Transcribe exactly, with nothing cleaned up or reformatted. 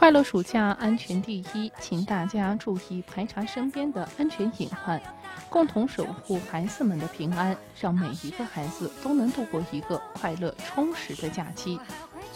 快乐暑假，安全第一，请大家注意排查身边的安全隐患，共同守护孩子们的平安，让每一个孩子都能度过一个快乐充实的假期。